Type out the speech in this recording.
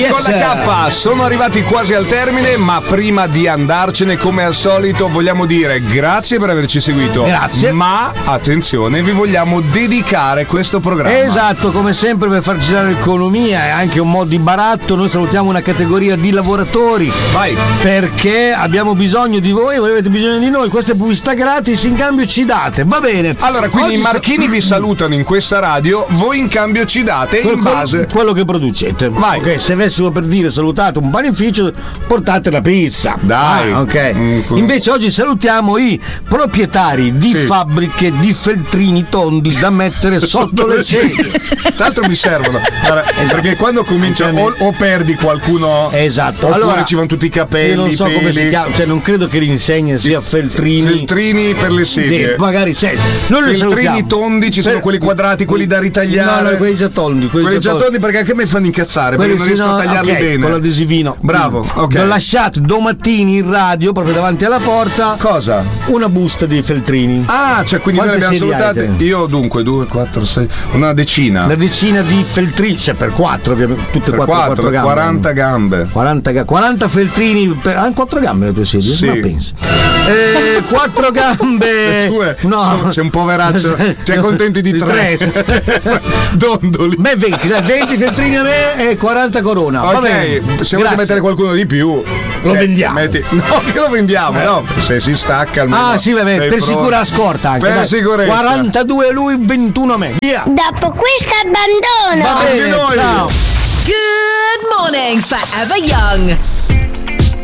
Con la K sono arrivati quasi al termine, ma prima di andarcene, come al solito, vogliamo dire grazie per averci seguito. Grazie. Ma attenzione, vi vogliamo dedicare questo programma. Esatto, come sempre per far girare l'economia e anche un modo di baratto, noi salutiamo una categoria di lavoratori. Vai. Perché abbiamo bisogno di voi, voi avete bisogno di noi, queste pubblicità gratis in cambio ci date, va bene. Allora, quindi Oggi i marchini vi salutano in questa radio, voi in cambio ci date in base quello che producete. Vai. Ok, se avessimo per dire salutato un panificio, portate la pizza. Dai. Ok. Invece oggi salutiamo i proprietari di fabbriche di feltrini tondi da mettere sotto le sedie. Tra l'altro mi servono. Guarda, perché quando comincia o perdi qualcuno, esatto, oppure allora ci vanno tutti i capelli. Io non so come si chiama, cioè non credo che l'insegna sia feltrini per le sedie. Magari feltrini tondi, ci sono quelli quadrati, quelli da ritagliare. No, quelli già tondi. Quelli già tondi perché anche a me fanno incazzare, perché non riesco a tagliarli bene. Con l'adesivino. Bravo, ok. L'ho lasciato domattina in radio, proprio davanti alla porta. Cosa? Una busta di feltrini. Ah, cioè quindi noi le abbiamo salutate. Io dunque 2, 4, 6, una decina. Una decina di feltrini, cioè per 4 ovviamente, tutte per 4 gambe. 40 gambe. 40 feltrini, hanno 4 gambe le tue sedie? Sì. Ma pensi. 4 gambe. Le tue? No. C'è un poveraccio. Ti accontenti di 3. Dondoli. Beh, 20 feltrini a me e 40 corona. Ok, va bene. Se volete mettere qualcuno di più, lo vendiamo. No, che lo vendiamo, no. Se si stacca almeno. Ah, sì, vabbè, per sicura scorta anche. Per sicurezza. 42 a lui, 21 a me. Via. Dopo questo abbandono. Va bene, noi. ciao. Good morning, Forever Young.